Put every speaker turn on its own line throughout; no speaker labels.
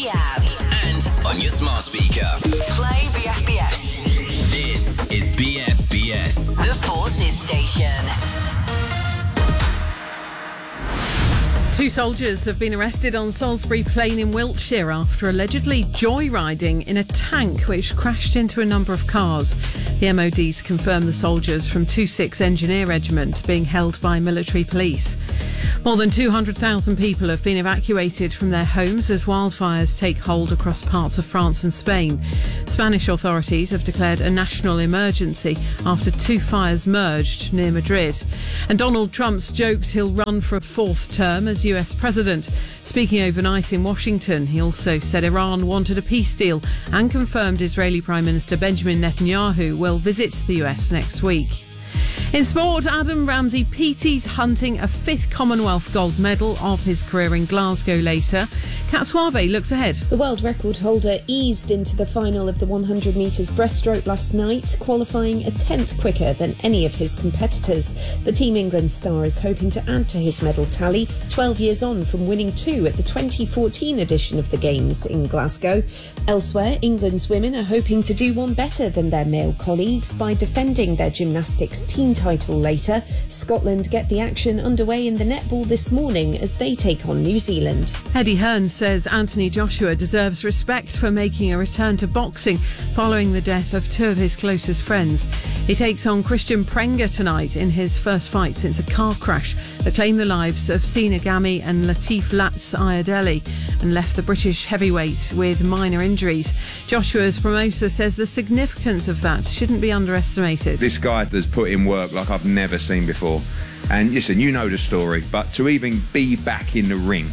the app,
and on your smart speaker.
play BFBS,
This is BFBS.
the Forces Station.
Two soldiers have been arrested on Salisbury Plain in Wiltshire after allegedly joyriding in a tank which crashed into a number of cars. The MOD's confirmed the soldiers from 26 Engineer Regiment being held by military police. More than 200,000 people have been evacuated from their homes as wildfires take hold across parts of France and Spain. Spanish authorities have declared a national emergency after two fires merged near Madrid. And Donald Trump's joked he'll run for a fourth term as US president. Speaking overnight in Washington, he also said Iran wanted a peace deal and confirmed Israeli Prime Minister Benjamin Netanyahu will visit the US next week. In sport, Adam Ramsey Petey's hunting a fifth Commonwealth gold medal of his career in Glasgow later. Kat Suave looks ahead.
The world record holder eased into the final of the 100 metres breaststroke last night, qualifying a tenth quicker than any of his competitors. The Team England star is hoping to add to his medal tally, 12 years on from winning two at the 2014 edition of the Games in Glasgow. Elsewhere, England's women are hoping to do one better than their male colleagues by defending their gymnastics team title later. Scotland get the action underway in the netball this morning as they take on New Zealand.
Eddie Hearn says Anthony Joshua deserves respect for making a return to boxing following the death of two of his closest friends. He takes on Christian Prenga tonight in his first fight since a car crash that claimed the lives of Sina Gami and Latif Latz Ayadeli and left the British heavyweight with minor injuries. Joshua's promoter says the significance of that shouldn't be underestimated.
This guy has put in work like I've never seen before. And listen, you know the story, but to even be back in the ring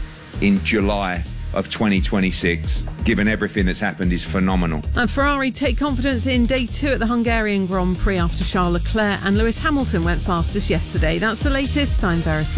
in July of 2026, given everything that's happened, is phenomenal.
And Ferrari take confidence in day two at the Hungarian Grand Prix after Charles Leclerc and Lewis Hamilton went fastest yesterday. That's the latest. I'm Verity.